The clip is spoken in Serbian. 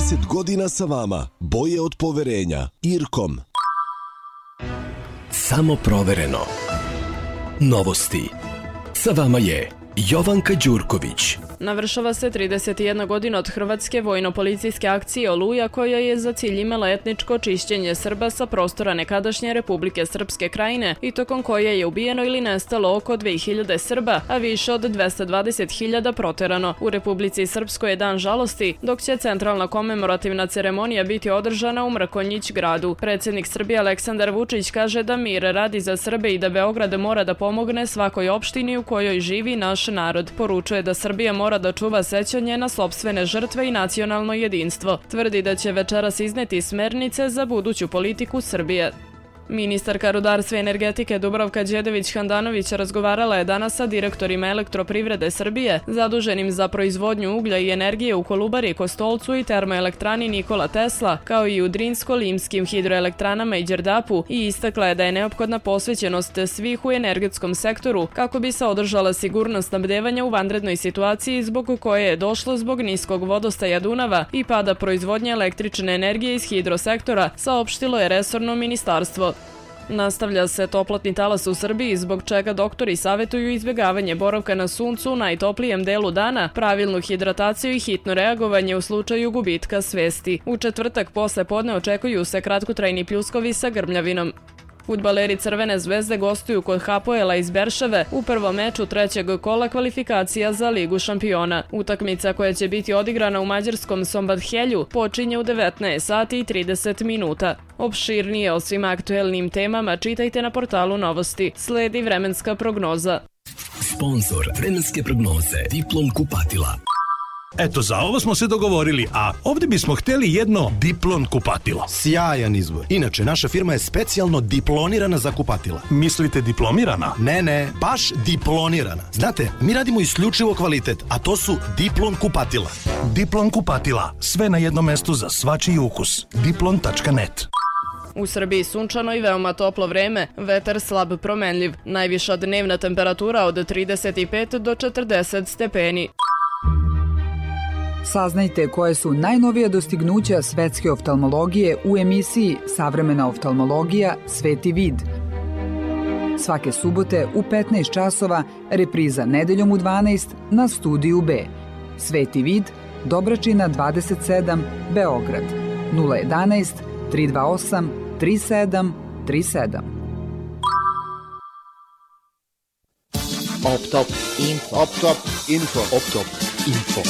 30 godina sa vama. Boje od poverenja. Irkom. Samo provereno. Novosti. Sa vama je Jovanka Đurković. Navršava se 31 godina od hrvatske vojno-policijske akcije Oluja, koja je za cilj imala etničko čišćenje Srba sa prostora nekadašnje Republike Srpske Krajine i tokom koje je ubijeno ili nestalo oko 2000 Srba, a više od 220.000 proterano. U Republici Srpskoj je dan žalosti, dok će centralna komemorativna ceremonija biti održana u Mrkonjić gradu. Predsjednik Srbije Aleksandar Vučić kaže da mir radi za Srbe i da Beograd mora da pomogne svakoj opštini u kojoj živi naš narod. Poručuje da Srbija mora da čuva sećanje na sopstvene žrtve i nacionalno jedinstvo. Tvrdi da će večeras izneti smernice za buduću politiku Srbije. Ministarka rudarstva i energetike Dubravka Đedović-Handanović razgovarala je danas sa direktorima Elektroprivrede Srbije, zaduženim za proizvodnju uglja i energije u Kolubari, Kostolcu i termoelektrani Nikola Tesla, kao i u Drinsko-Limskim hidroelektranama i Đerdapu, i istakla je da je neophodna posvećenost svih u energetskom sektoru kako bi se održala sigurnost snabdevanja u vanrednoj situaciji zbog koje je došlo zbog niskog vodostaja Dunava i pada proizvodnje električne energije iz hidrosektora, saopštilo je resorno ministarstvo. Nastavlja se toplotni talas u Srbiji, zbog čega doktori savjetuju izbjegavanje boravka na suncu u najtoplijem delu dana, pravilnu hidrataciju i hitno reagovanje u slučaju gubitka svesti. U četvrtak posle podne očekuju se kratkotrajni pljuskovi sa grmljavinom. Fudbaleri Crvene zvezde gostuju kod Hapoela iz Berševe u prvom meču trećeg kola kvalifikacija za Ligu šampiona. Utakmica, koja će biti odigrana u mađarskom Sombathelju, počinje u 19 sati i 30 minuta. Opširnije o svim aktuelnim temama čitajte na portalu Novosti. Sledi vremenska prognoza. Sponzor vremenske prognoze Diplom kupatila. Eto, za ovo smo se dogovorili, a ovdje bismo htjeli jedno Diplon kupatilo. Sjajan izbor. Inače, naša firma je specijalno diplonirana za kupatila. Mislite diplomirana? Ne, baš diplonirana. Znate, mi radimo isključivo kvalitet, a to su Diplon kupatila. Diplon kupatila. Sve na jednom mestu za svačiji ukus. Diplon.net. U Srbiji sunčano i veoma toplo vreme, vetar slab promenljiv. Najviša dnevna temperatura od 35 do 40 stepeni. Saznajte koje su najnovija dostignuća svetske oftalmologije u emisiji Savremena oftalmologija – Sveti vid. Svake subote u 15 časova, repriza nedeljom u 12 na Studiju B. Sveti vid, Dobračina 27, Beograd. 011 328 3737. Optop info.